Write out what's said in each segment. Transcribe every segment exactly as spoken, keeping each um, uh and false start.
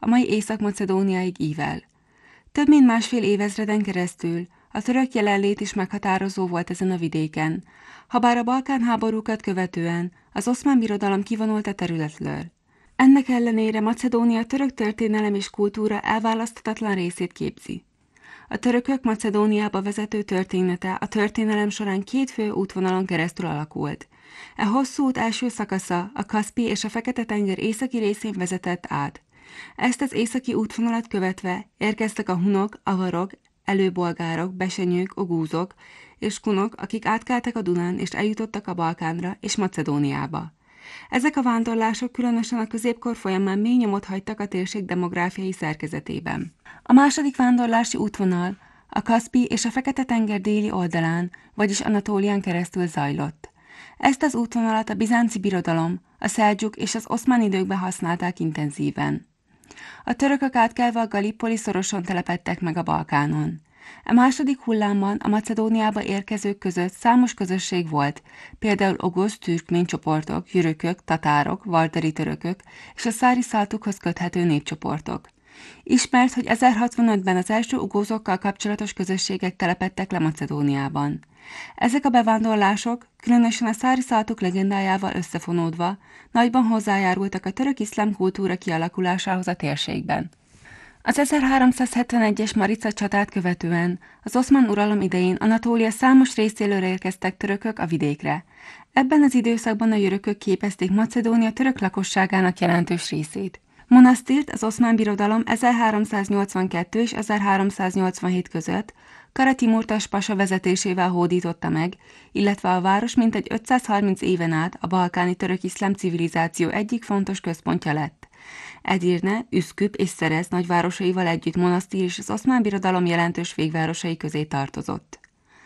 a mai Észak-Macedóniáig ível. Több mint másfél évezreden keresztül a török jelenlét is meghatározó volt ezen a vidéken, habár a Balkán háborúkat követően az Oszmán Birodalom kivonult a területről. Ennek ellenére Macedónia török történelem és kultúra elválaszthatatlan részét képzi. A törökök Macedóniába vezető története a történelem során két fő útvonalon keresztül alakult. E hosszú út első szakasza a Kaszpi és a Fekete-tenger északi részén vezetett át. Ezt az északi útvonalat követve érkeztek a hunok, avarok, előbolgárok, besenyők, ogúzok és kunok, akik átkeltek a Dunán és eljutottak a Balkánra és Macedóniába. Ezek a vándorlások különösen a középkor folyamán mély nyomot hagytak a térség demográfiai szerkezetében. A második vándorlási útvonal a Kaszpi és a Fekete-tenger déli oldalán, vagyis Anatólián keresztül zajlott. Ezt az útvonalat a Bizánci Birodalom, a szeldzsuk és az oszmán időkben használták intenzíven. A törökök átkelve a Gallipoli szoroson telepedtek meg a Balkánon. A második hullámban a Macedóniába érkezők között számos közösség volt, például ogosz türkmén csoportok, jürökök, tatárok, valteri törökök és a szári szaltukhoz köthető népcsoportok. Ismert, hogy ezerhatvanötben az első ugózokkal kapcsolatos közösségek telepedtek le Macedóniában. Ezek a bevándorlások, különösen a szári szaltuk legendájával összefonódva, nagyban hozzájárultak a török-iszlám kultúra kialakulásához a térségben. Az ezerháromszázhetvenegyes Marica csatát követően az oszmán uralom idején Anatólia számos részéről érkeztek törökök a vidékre. Ebben az időszakban a jörökök képezték Macedónia török lakosságának jelentős részét. Monasztírt az Oszmán Birodalom ezerháromszáznyolcvankettő és ezerháromszáznyolcvanhét között Kara Timurtas pasa vezetésével hódította meg, illetve a város mintegy ötszázharminc éven át a balkáni török-iszlám civilizáció egyik fontos központja lett. Edirne, Üszküp és Szerez nagyvárosaival együtt Monasztír és az Oszmán Birodalom jelentős végvárosai közé tartozott.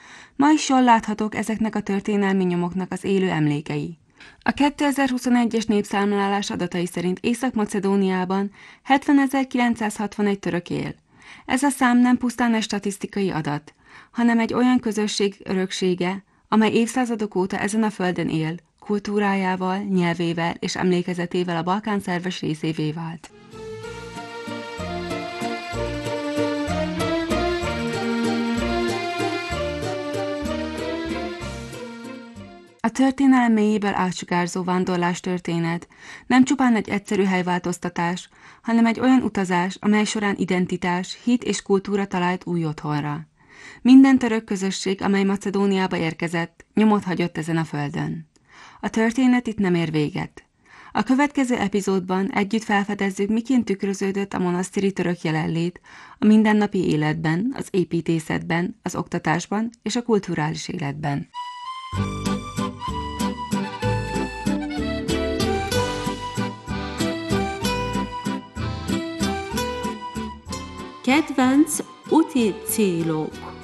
Ma is jól láthatók ezeknek a történelmi nyomoknak az élő emlékei. A kétezer-huszonegyes népszámlálás adatai szerint Észak-Macedóniában hetvenezer-kilencszázhatvanegy török él. Ez a szám nem pusztán egy statisztikai adat, hanem egy olyan közösség öröksége, amely évszázadok óta ezen a földön él, kultúrájával, nyelvével és emlékezetével a Balkán szerves részévé vált. A történelem mélyéből átsugárzó vándorlás történet nem csupán egy egyszerű helyváltoztatás, hanem egy olyan utazás, amely során identitás, hit és kultúra talált új otthonra. Minden török közösség, amely Macedóniába érkezett, nyomot hagyott ezen a földön. A történet itt nem ér véget. A következő epizódban együtt felfedezzük, miként tükröződött a monaszteri török jelenlét a mindennapi életben, az építészetben, az oktatásban és a kulturális életben. Kedvenc úti célok.